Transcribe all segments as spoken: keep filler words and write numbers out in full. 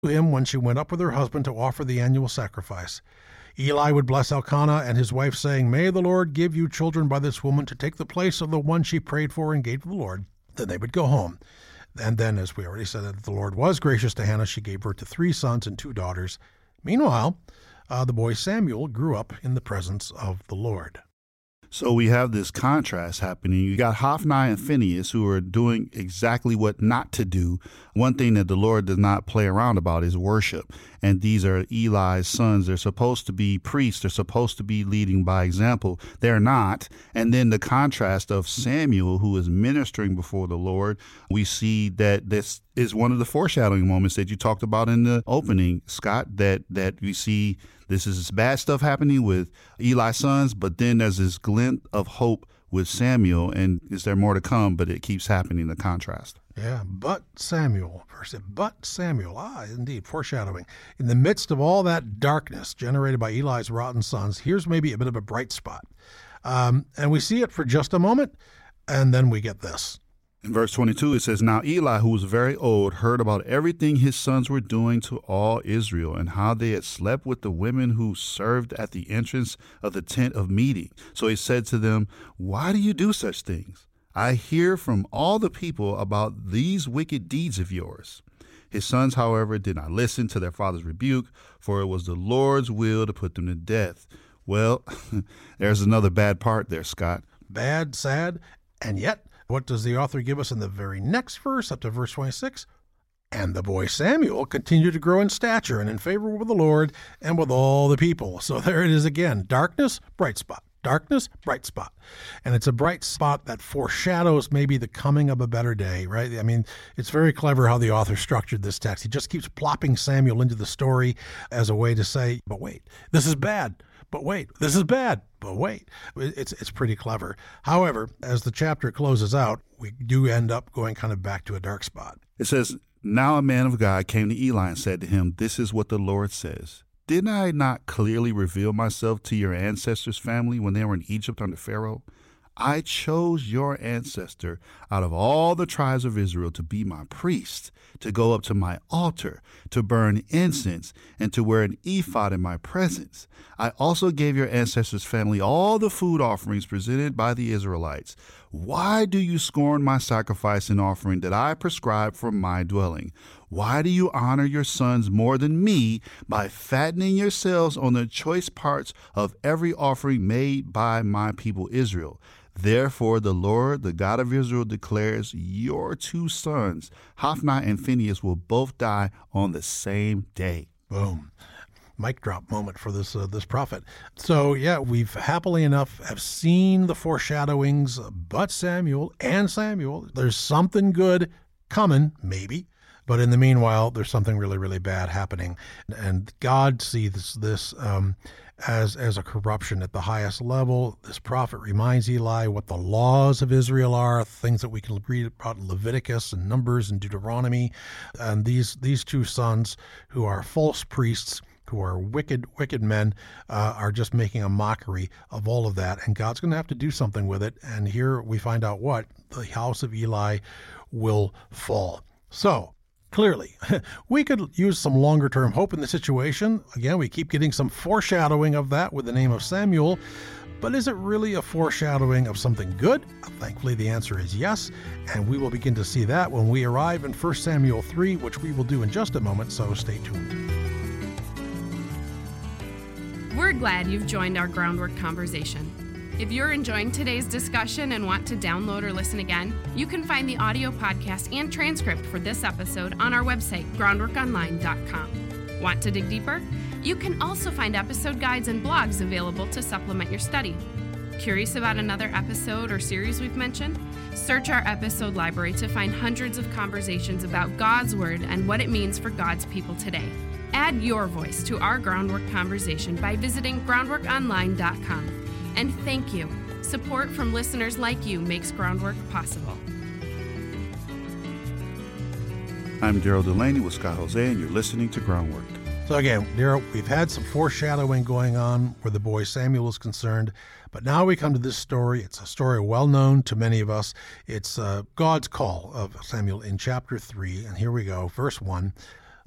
him when she went up with her husband to offer the annual sacrifice. Eli would bless Elkanah and his wife, saying, "May the Lord give you children by this woman to take the place of the one she prayed for and gave to the Lord." Then they would go home. And then, as we already said, that the Lord was gracious to Hannah. She gave birth to three sons and two daughters. Meanwhile, uh, the boy Samuel grew up in the presence of the Lord. So we have this contrast happening. You got Hophni and Phinehas who are doing exactly what not to do. One thing that the Lord does not play around about is worship. And these are Eli's sons. They're supposed to be priests. They're supposed to be leading by example. They're not. And then the contrast of Samuel, who is ministering before the Lord, we see that this is one of the foreshadowing moments that you talked about in the opening, Scott, that, that we see this is bad stuff happening with Eli's sons, but then there's this glint of hope with Samuel. And is there more to come? But it keeps happening, the contrast. Yeah, but Samuel, verse but Samuel, ah, indeed, foreshadowing. In the midst of all that darkness generated by Eli's rotten sons, here's maybe a bit of a bright spot. Um, and we see it for just a moment, and then we get this. In verse twenty-two, it says, "Now Eli, who was very old, heard about everything his sons were doing to all Israel, and how they had slept with the women who served at the entrance of the tent of meeting. So he said to them, 'Why do you do such things? I hear from all the people about these wicked deeds of yours.' His sons, however, did not listen to their father's rebuke, for it was the Lord's will to put them to death." Well, there's another bad part there, Scott. Bad, sad, and yet, what does the author give us in the very next verse, up to verse twenty-six? "And the boy Samuel continued to grow in stature and in favor with the Lord and with all the people." So there it is again. Darkness, bright spot. Darkness, bright spot. And it's a bright spot that foreshadows maybe the coming of a better day, right? I mean, it's very clever how the author structured this text. He just keeps plopping Samuel into the story as a way to say, but wait, this is bad. But wait, this is bad. But wait, it's it's pretty clever. However, as the chapter closes out, we do end up going kind of back to a dark spot. It says, "Now a man of God came to Eli and said to him, 'This is what the Lord says. Did I not clearly reveal myself to your ancestors' family when they were in Egypt under Pharaoh? I chose your ancestor out of all the tribes of Israel to be my priest, to go up to my altar, to burn incense, and to wear an ephod in my presence. I also gave your ancestors' family all the food offerings presented by the Israelites. Why do you scorn my sacrifice and offering that I prescribed for my dwelling? Why do you honor your sons more than me by fattening yourselves on the choice parts of every offering made by my people Israel? Therefore, the Lord, the God of Israel, declares your two sons, Hophni and Phinehas, will both die on the same day." Boom. Mic drop moment for this uh, this prophet. So, yeah, we've happily enough have seen the foreshadowings, but Samuel and Samuel, there's something good coming, maybe. But in the meanwhile, there's something really, really bad happening. And God sees this um, as, as a corruption at the highest level. This prophet reminds Eli what the laws of Israel are, things that we can read about in Leviticus and Numbers and Deuteronomy. And these, these two sons who are false priests, who are wicked, wicked men, uh, are just making a mockery of all of that. And God's going to have to do something with it. And here we find out what? The house of Eli will fall. So, clearly, we could use some longer-term hope in the situation. Again, we keep getting some foreshadowing of that with the name of Samuel. But is it really a foreshadowing of something good? Thankfully, the answer is yes. And we will begin to see that when we arrive in First Samuel three, which we will do in just a moment, so stay tuned. We're glad you've joined our Groundwork conversation. If you're enjoying today's discussion and want to download or listen again, you can find the audio podcast and transcript for this episode on our website, groundwork online dot com. Want to dig deeper? You can also find episode guides and blogs available to supplement your study. Curious about another episode or series we've mentioned? Search our episode library to find hundreds of conversations about God's Word and what it means for God's people today. Add your voice to our Groundwork conversation by visiting groundwork online dot com. And thank you. Support from listeners like you makes Groundwork possible. I'm Daryl Delaney with Scott Jose, and you're listening to Groundwork. So again, Daryl, we've had some foreshadowing going on where the boy Samuel is concerned, but now we come to this story. It's a story well known to many of us. It's uh, God's call of Samuel in chapter three, and here we go, verse one.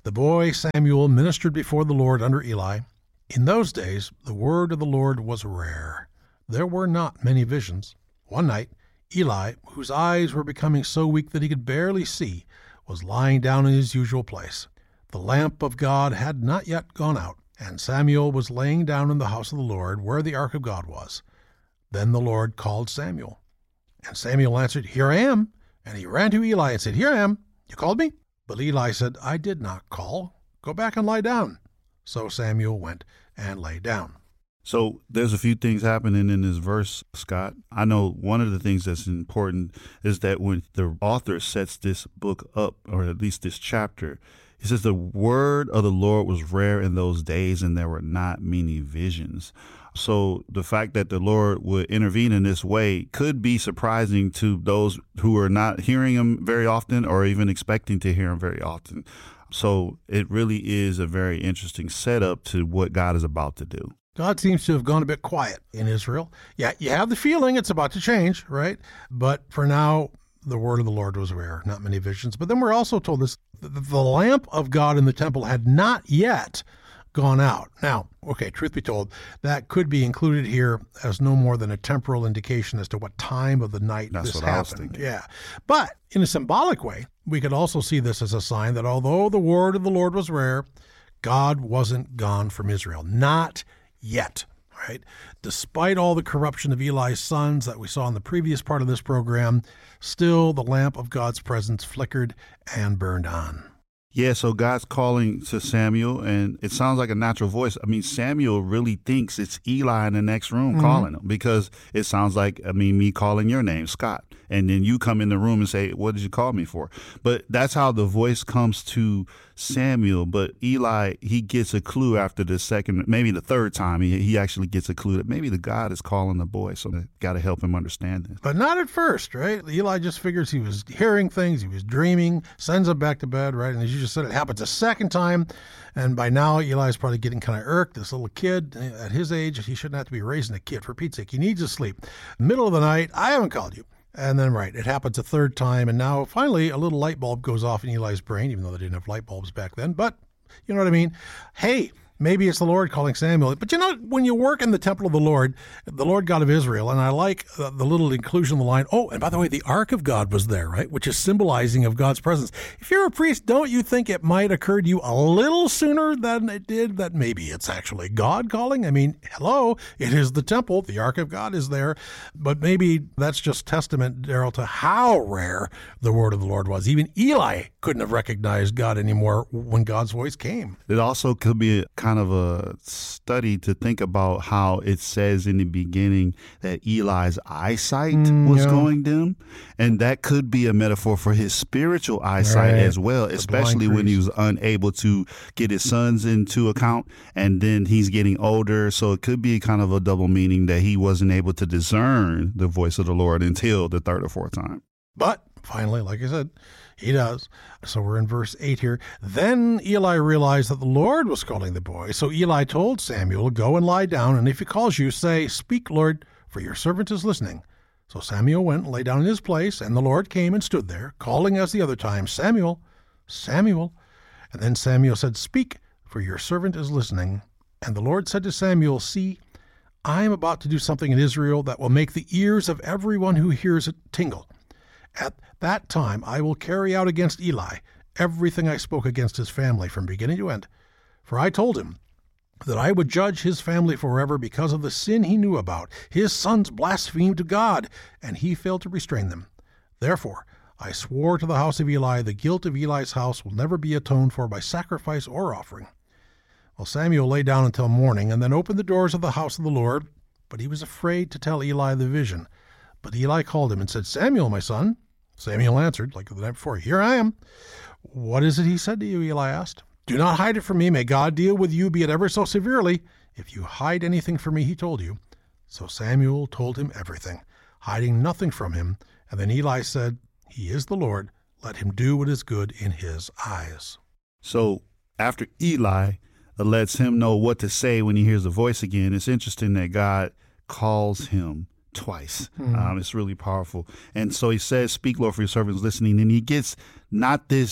The boy Samuel ministered before the Lord under Eli. In those days, the word of the Lord was rare. There were not many visions. One night, Eli, whose eyes were becoming so weak that he could barely see, was lying down in his usual place. The lamp of God had not yet gone out, and Samuel was laying down in the house of the Lord, where the ark of God was. Then the Lord called Samuel. And Samuel answered, Here I am. And he ran to Eli and said, Here I am. You called me? But Eli said, I did not call. Go back and lie down. So Samuel went and lay down. So there's a few things happening in this verse, Scott. I know one of the things that's important is that when the author sets this book up, or at least this chapter, he says the word of the Lord was rare in those days and there were not many visions. So the fact that the Lord would intervene in this way could be surprising to those who are not hearing him very often or even expecting to hear him very often. So it really is a very interesting setup to what God is about to do. God seems to have gone a bit quiet in Israel. Yeah, you have the feeling it's about to change, right? But for now, the word of the Lord was rare, not many visions. But then we're also told this, the lamp of God in the temple had not yet gone out. Now, okay, truth be told, that could be included here as no more than a temporal indication as to what time of the night That's this what I was happened. thinking. Yeah. But in a symbolic way, we could also see this as a sign that although the word of the Lord was rare, God wasn't gone from Israel. Not yet. Right? Despite all the corruption of Eli's sons that we saw in the previous part of this program, still the lamp of God's presence flickered and burned on. Yeah, so God's calling to Samuel, and it sounds like a natural voice. I mean, Samuel really thinks it's Eli in the next room mm-hmm. calling him, because it sounds like, I mean, me calling your name, Scott, and then you come in the room and say, what did you call me for? But that's how the voice comes to Samuel. But Eli, he gets a clue after the second, maybe the third time, he, he actually gets a clue that maybe the God is calling the boy, so they got to help him understand this. But not at first, right? Eli just figures he was hearing things, he was dreaming, sends him back to bed, right? And as you just said, it happens a second time, and by now Eli's probably getting kind of irked. This little kid, at his age, he shouldn't have to be raising a kid, for Pete's sake. He needs to sleep. Middle of the night, I haven't called you. And then, right, it happens a third time, and now finally a little light bulb goes off in Eli's brain, even though they didn't have light bulbs back then, but you know what I mean? Hey, maybe it's the Lord calling Samuel. But you know, when you work in the temple of the Lord, the Lord God of Israel, and I like the, the little inclusion of the line, oh, and by the way, the ark of God was there, right? Which is symbolizing of God's presence. If you're a priest, don't you think it might occur to you a little sooner than it did that maybe it's actually God calling? I mean, hello, it is the temple. The ark of God is there. But maybe that's just testament, Daryl, to how rare the word of the Lord was. Even Eli couldn't have recognized God anymore when God's voice came. It also could be a kind of a study to think about how it says in the beginning that Eli's eyesight mm, was yeah. going dim, and that could be a metaphor for his spiritual eyesight right. as well, the especially when he was unable to get his sons into account, and then he's getting older, so it could be kind of a double meaning that he wasn't able to discern the voice of the Lord until the third or fourth time. But finally, like I said, he does. So we're in verse eight here. Then Eli realized that the Lord was calling the boy. So Eli told Samuel, go and lie down, and if he calls you, say, speak, Lord, for your servant is listening. So Samuel went and lay down in his place, and the Lord came and stood there, calling as the other time, Samuel, Samuel. And then Samuel said, speak, for your servant is listening. And the Lord said to Samuel, see, I am about to do something in Israel that will make the ears of everyone who hears it tingle. At that time I will carry out against Eli everything I spoke against his family from beginning to end. For I told him that I would judge his family forever because of the sin he knew about. His sons blasphemed God, and he failed to restrain them. Therefore I swore to the house of Eli, the guilt of Eli's house will never be atoned for by sacrifice or offering. Well, Samuel lay down until morning, and then opened the doors of the house of the Lord, but he was afraid to tell Eli the vision. But Eli called him and said, Samuel, my son. Samuel answered, like the night before, here I am. What is it he said to you? Eli asked. Do not hide it from me. May God deal with you, be it ever so severely. If you hide anything from me, he told you. So Samuel told him everything, hiding nothing from him. And then Eli said, he is the Lord. Let him do what is good in his eyes. So after Eli lets him know what to say when he hears the voice again, it's interesting that God calls him twice. Hmm. Um, it's really powerful. And so he says, speak, Lord, for your servants listening. And he gets not this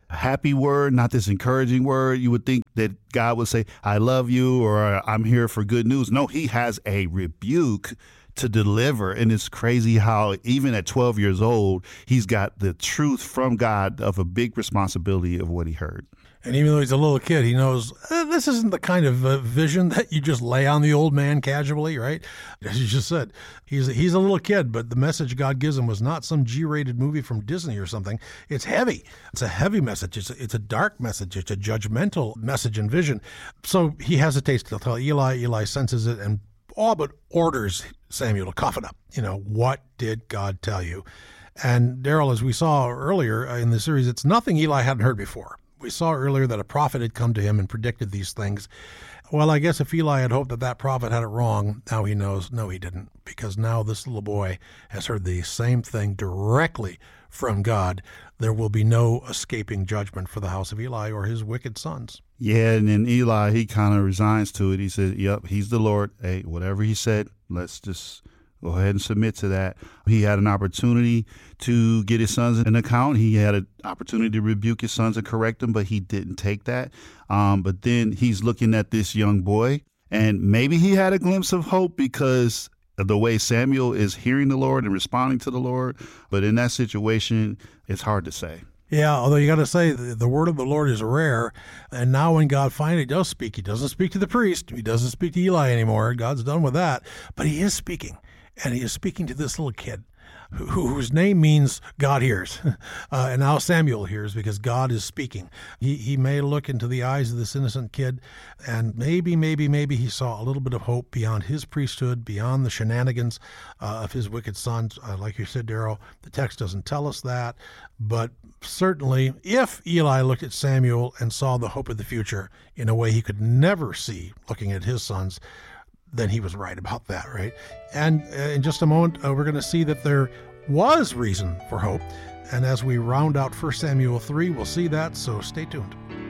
happy word, not this encouraging word. You would think that God would say, I love you, or I'm here for good news. No, he has a rebuke to deliver. And it's crazy how even at twelve years old, he's got the truth from God of a big responsibility of what he heard. And even though he's a little kid, he knows eh, this isn't the kind of uh, vision that you just lay on the old man casually, right? As you just said, he's he's a little kid, but the message God gives him was not some G-rated movie from Disney or something. It's heavy. It's a heavy message. It's a, it's a dark message. It's a judgmental message and vision. So he hesitates to tell Eli. Eli senses it and all but orders Samuel to cough it up. You know, what did God tell you? And Daryl, as we saw earlier in the series, it's nothing Eli hadn't heard before. We saw earlier that a prophet had come to him and predicted these things. Well, I guess if Eli had hoped that that prophet had it wrong, now he knows, no, he didn't, because now this little boy has heard the same thing directly from God. There will be no escaping judgment for the house of Eli or his wicked sons. Yeah, and then Eli, he kind of resigns to it. He says, yep, he's the Lord. Hey, whatever he said, let's just go ahead and submit to that. He had an opportunity to get his sons an account. He had an opportunity to rebuke his sons and correct them, but he didn't take that. Um, but then he's looking at this young boy, and maybe he had a glimpse of hope because of the way Samuel is hearing the Lord and responding to the Lord. But in that situation, it's hard to say. Yeah, although you got to say the, the word of the Lord is rare. And now when God finally does speak, he doesn't speak to the priest. He doesn't speak to Eli anymore. God's done with that. But he is speaking. And he is speaking to this little kid who, whose name means God hears. Uh, and now Samuel hears because God is speaking. He he may look into the eyes of this innocent kid, and maybe, maybe, maybe he saw a little bit of hope beyond his priesthood, beyond the shenanigans uh, of his wicked sons. Uh, like you said, Daryl, the text doesn't tell us that. But certainly, if Eli looked at Samuel and saw the hope of the future in a way he could never see looking at his sons, then he was right about that, right? And uh, in just a moment, uh, we're going to see that there was reason for hope. And as we round out First Samuel three, we'll see that, so stay tuned.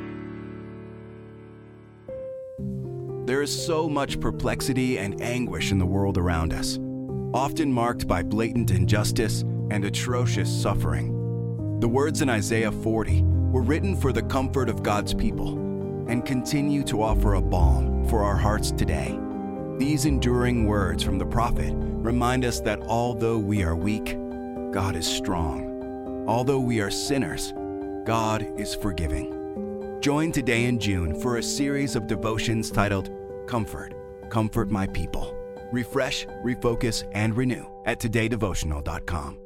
There is so much perplexity and anguish in the world around us, often marked by blatant injustice and atrocious suffering. The words in Isaiah forty were written for the comfort of God's people and continue to offer a balm for our hearts today. These enduring words from the prophet remind us that although we are weak, God is strong. Although we are sinners, God is forgiving. Join today in June for a series of devotions titled Comfort, Comfort My People. Refresh, refocus, and renew at today devotional dot com.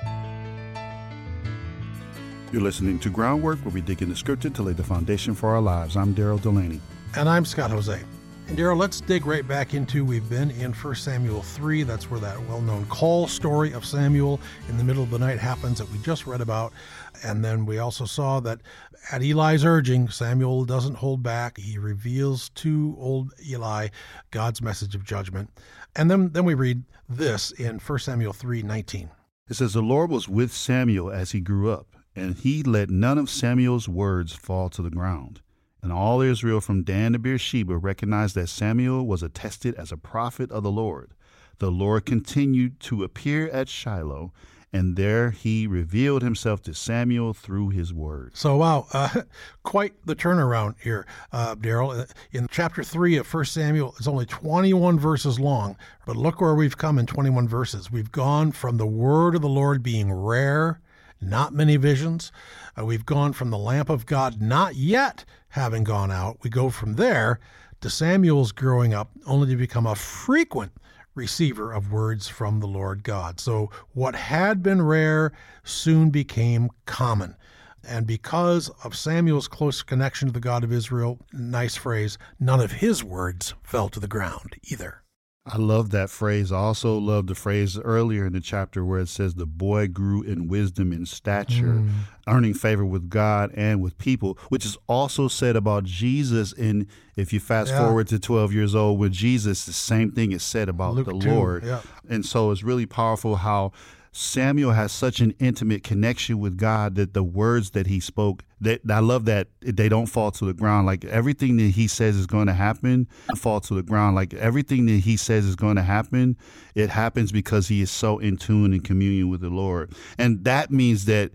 You're listening to Groundwork, where we dig into Scripture to lay the foundation for our lives. I'm Daryl Delaney. And I'm Scott Jose. And Daryl, let's dig right back into, we've been in First Samuel three. That's where that well-known call story of Samuel in the middle of the night happens that we just read about. And then we also saw that at Eli's urging, Samuel doesn't hold back. He reveals to old Eli God's message of judgment. And then, then we read this in First Samuel three nineteen. It says, the Lord was with Samuel as he grew up, and he let none of Samuel's words fall to the ground. And all Israel from Dan to Beersheba recognized that Samuel was attested as a prophet of the Lord. The Lord continued to appear at Shiloh, and there he revealed himself to Samuel through his word. So, wow, uh, quite the turnaround here, uh, Daryl. In chapter three of First Samuel, it's only twenty-one verses long, but look where we've come in twenty-one verses. We've gone from the word of the Lord being rare, not many visions. Uh, we've gone from the lamp of God not yet having gone out. We go from there to Samuel's growing up only to become a frequent receiver of words from the Lord God. So what had been rare soon became common. And because of Samuel's close connection to the God of Israel, nice phrase, none of his words fell to the ground either. I love that phrase. I also love the phrase earlier in the chapter where it says the boy grew in wisdom and stature, mm. earning favor with God and with people, which is also said about Jesus. And if you fast yeah. forward to twelve years old with Jesus, the same thing is said about Luke the two, Lord. Yeah. And so it's really powerful how Samuel has such an intimate connection with God that the words that he spoke, that I love that they don't fall to the ground. Like everything that he says is going to happen, fall to the ground. Like everything that he says is going to happen, it happens because he is so in tune and communion with the Lord. And that means that